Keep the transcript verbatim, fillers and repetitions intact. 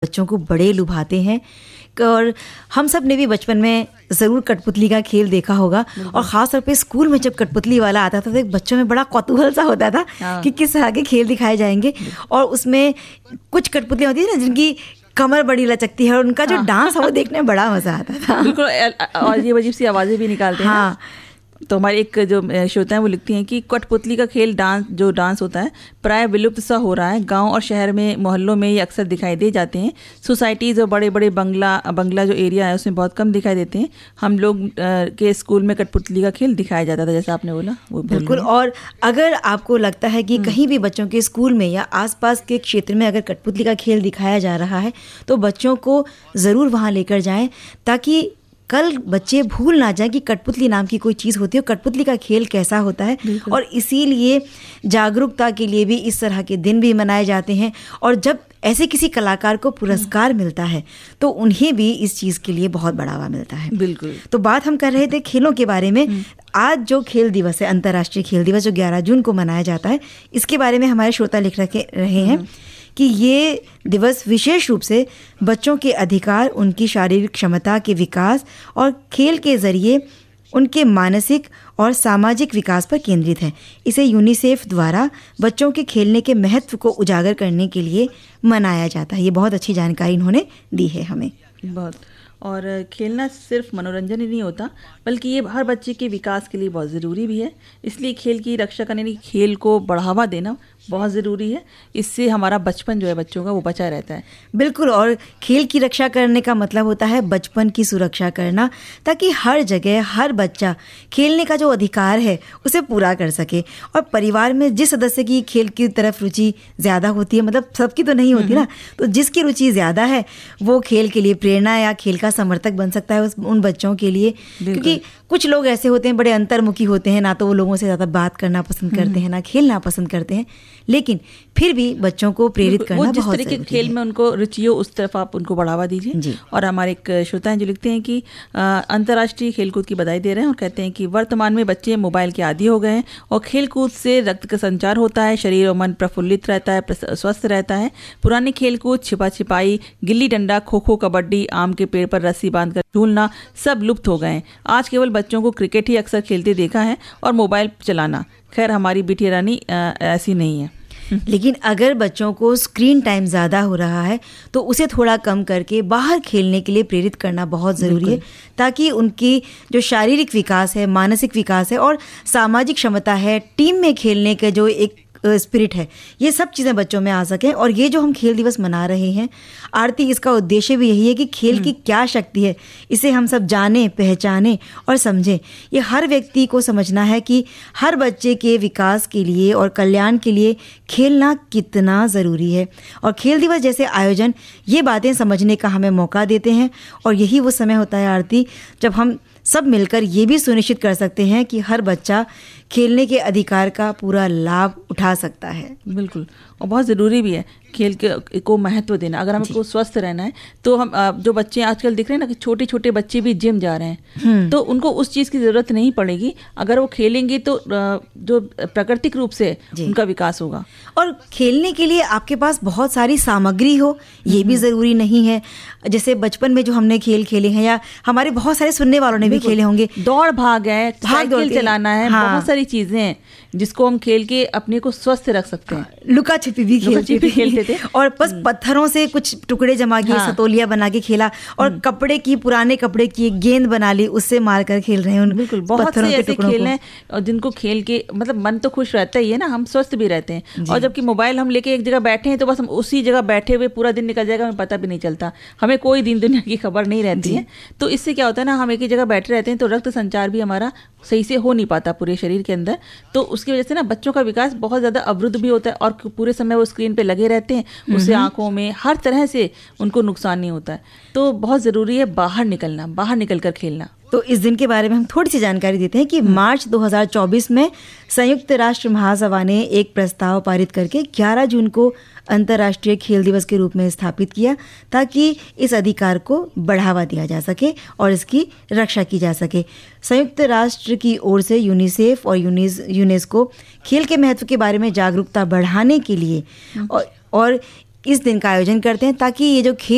बच्चों को बड़े लुभाते हैं। और हम सब ने भी बचपन में ज़रूर कठपुतली का खेल देखा होगा, और ख़ास तौर पे स्कूल में जब कठपुतली वाला आता था तो एक बच्चों में बड़ा कौतूहल सा होता था हाँ। कि किस तरह के खेल दिखाए जाएंगे। और उसमें कुछ कठपुतलियाँ होती थी ना जिनकी कमर बड़ी लचकती है, और उनका जो हाँ। डांस है वो देखने में बड़ा मज़ा आता था। बिल्कुल, और ये अजीब सी आवाज़ें भी निकालते हैं हाँ। तो हमारे एक जो श्रोता हैं वो लिखती हैं कि कठपुतली का खेल डांस जो डांस होता है प्राय विलुप्त सा हो रहा है। गांव और शहर में मोहल्लों में ये अक्सर दिखाई दे जाते हैं। सोसाइटीज़ और बड़े बड़े बंगला बंगला जो एरिया है उसमें बहुत कम दिखाई देते हैं। हम लोग के स्कूल में कठपुतली का खेल दिखाया जाता था, जैसा आपने बोला वो बिल्कुल। और अगर आपको लगता है कि कहीं भी बच्चों के स्कूल में या आसपास के क्षेत्र में अगर कठपुतली का खेल दिखाया जा रहा है तो बच्चों को ज़रूर वहाँ लेकर जाएं, ताकि कल बच्चे भूल ना जाएं कि कठपुतली नाम की कोई चीज़ होती है, कठपुतली का खेल कैसा होता है। और इसीलिए जागरूकता के लिए भी इस तरह के दिन भी मनाए जाते हैं। और जब ऐसे किसी कलाकार को पुरस्कार मिलता है तो उन्हें भी इस चीज़ के लिए बहुत बढ़ावा मिलता है। बिल्कुल। तो बात हम कर रहे थे खेलों के बारे में। आज जो खेल दिवस है, अंतर्राष्ट्रीय खेल दिवस, जो ग्यारह जून को मनाया जाता है, इसके बारे में हमारे श्रोता लिख रखे रहे हैं कि ये दिवस विशेष रूप से बच्चों के अधिकार, उनकी शारीरिक क्षमता के विकास और खेल के ज़रिए उनके मानसिक और सामाजिक विकास पर केंद्रित है। इसे यूनिसेफ द्वारा बच्चों के खेलने के महत्व को उजागर करने के लिए मनाया जाता है। ये बहुत अच्छी जानकारी इन्होंने दी है हमें। बहुत। और खेलना सिर्फ मनोरंजन ही नहीं होता, बल्कि ये हर बच्चे के विकास के लिए बहुत ज़रूरी भी है। इसलिए खेल की रक्षा करने, खेल को बढ़ावा देना बहुत ज़रूरी है। इससे हमारा बचपन जो है बच्चों का वो बचा रहता है। बिल्कुल। और खेल की रक्षा करने का मतलब होता है बचपन की सुरक्षा करना, ताकि हर जगह हर बच्चा खेलने का जो अधिकार है उसे पूरा कर सके। और परिवार में जिस सदस्य की खेल की तरफ रुचि ज़्यादा होती है, मतलब सबकी तो नहीं होती ना, तो जिसकी रुचि ज़्यादा है वो खेल के लिए प्रेरणा या खेल का समर्थक बन सकता है उस उन बच्चों के लिए। क्योंकि कुछ लोग ऐसे होते हैं, बड़े अंतर्मुखी होते हैं, ना तो वो लोगों से ज़्यादा बात करना पसंद करते हैं, ना खेलना पसंद करते हैं, लेकिन फिर भी बच्चों को प्रेरित करना बहुत ज़रूरी है। जिस तरह के खेल में उनको रुचि हो उस तरफ आप उनको बढ़ावा दीजिए। और हमारे एक श्रोता हैं जो लिखते हैं कि अंतर्राष्ट्रीय खेलकूद की बधाई दे रहे हैं और कहते हैं कि वर्तमान में बच्चे मोबाइल के आदी हो गए हैं और खेलकूद से रक्त का संचार होता है, शरीर और मन प्रफुल्लित रहता है, स्वस्थ रहता है। पुराने खेलकूद, छिपा छिपाई, गिल्ली डंडा, खो खो, कबड्डी, आम के पेड़ पर रस्सी बांधकर झूलना सब लुप्त हो गए हैं। आज केवल बच्चों को क्रिकेट ही अक्सर खेलते देखा है और मोबाइल चलाना। खैर, हमारी बिटिया रानी ऐसी नहीं है। लेकिन अगर बच्चों को स्क्रीन टाइम ज़्यादा हो रहा है तो उसे थोड़ा कम करके बाहर खेलने के लिए प्रेरित करना बहुत ज़रूरी है, ताकि उनकी जो शारीरिक विकास है, मानसिक विकास है और सामाजिक क्षमता है, टीम में खेलने के जो एक स्पिरिट है, ये सब चीज़ें बच्चों में आ सकें। और ये जो हम खेल दिवस मना रहे हैं आरती, इसका उद्देश्य भी यही है कि खेल की क्या शक्ति है इसे हम सब जानें, पहचानें और समझें। ये हर व्यक्ति को समझना है कि हर बच्चे के विकास के लिए और कल्याण के लिए खेलना कितना ज़रूरी है। और खेल दिवस जैसे आयोजन ये बातें समझने का हमें मौका देते हैं। और यही वो समय होता है आरती जब हम सब मिलकर ये भी सुनिश्चित कर सकते हैं कि हर बच्चा खेलने के अधिकार का पूरा लाभ उठा सकता है। बिल्कुल। और बहुत ज़रूरी भी है खेल के को महत्व देना। अगर हमको स्वस्थ रहना है तो हम जो बच्चे आजकल दिख रहे हैं ना कि छोटे छोटे बच्चे भी जिम जा रहे हैं, तो उनको उस चीज़ की ज़रूरत नहीं पड़ेगी। अगर वो खेलेंगे तो जो प्राकृतिक रूप से उनका विकास होगा। और खेलने के लिए आपके पास बहुत सारी सामग्री हो ये भी ज़रूरी नहीं है। जैसे बचपन में जो हमने खेल खेले हैं, या हमारे बहुत सारे सुनने वालों ने भी खेले होंगे, दौड़ भाग है, साइकिल चलाना है, हाँ। बहुत सारी चीज़ें हैं जिसको हम खेल के अपने को स्वस्थ रख सकते हैं। लुका छिपी भी खेलते थे, खेलते थे। और बस पत्थरों से कुछ टुकड़े जमा किए, हाँ। सतोलिया बना के खेला, और कपड़े की पुराने कपड़े की एक गेंद बना ली, उससे मार कर खेल रहे हैं उन बिल्कुल। बहुत से ऐसे खेल हैं और जिनको खेल के मतलब मन तो खुश रहता ही है ना, हम स्वस्थ भी रहते हैं। और जबकि मोबाइल हम लेके एक जगह बैठे हैं तो बस हम उसी जगह बैठे हुए पूरा दिन निकल जाएगा, हमें पता भी नहीं चलता, हमें कोई दिन दुनिया की खबर नहीं रहती है। तो इससे क्या होता है ना, हम एक ही जगह बैठे रहते हैं तो रक्त संचार भी हमारा सही से हो नहीं पाता पूरे शरीर के अंदर। तो उसकी वजह से ना बच्चों का विकास बहुत ज़्यादा अवरुद्ध भी होता है और पूरे समय वो स्क्रीन पे लगे रहते हैं, उससे आंखों में हर तरह से उनको नुकसान नहीं होता है। तो बहुत ज़रूरी है बाहर निकलना, बाहर निकल कर खेलना। तो इस दिन के बारे में हम थोड़ी सी जानकारी देते हैं कि मार्च दो हज़ार चौबीस में संयुक्त राष्ट्र महासभा ने एक प्रस्ताव पारित करके ग्यारह जून को अंतर्राष्ट्रीय खेल दिवस के रूप में स्थापित किया, ताकि इस अधिकार को बढ़ावा दिया जा सके और इसकी रक्षा की जा सके। संयुक्त राष्ट्र की ओर से यूनिसेफ और यूनिस यूनेस्को खेल के महत्व के बारे में जागरूकता बढ़ाने के लिए और, और इस दिन का आयोजन करते हैं, ताकि ये जो खेल